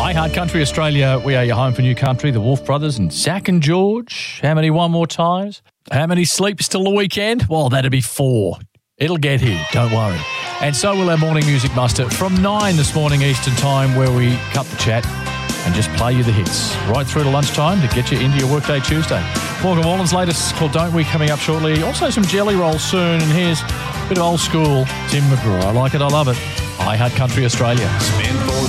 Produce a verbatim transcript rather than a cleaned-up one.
Hi, Hard Country Australia. We are your home for new country. The Wolf Brothers and Zach and George. How many one more times? How many sleeps till the weekend? Well, that'd be four. It'll get here, don't worry. And so will our morning music muster from nine this morning Eastern Time, where we cut the chat and just play you the hits right through to lunchtime to get you into your workday Tuesday. Morgan Wallen's latest called Don't We coming up shortly. Also some Jelly Rolls soon. And here's a bit of old school Tim McGraw. I like it, I love it. Hi, Hard Country Australia. Spend